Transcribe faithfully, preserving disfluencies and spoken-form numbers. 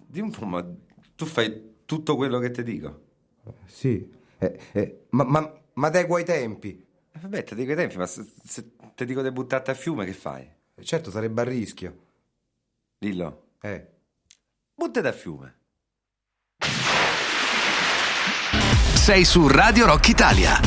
Di un po', ma tu fai tutto quello che ti dico? Sì, eh, eh, ma, ma, ma dai quei tempi. Eh, Vabbè, ti dico i tempi, ma se, se ti dico di buttarti a fiume, che fai? Certo sarebbe a rischio. Dillo. Eh. Buttati a fiume. Sei su Radio Rock Italia.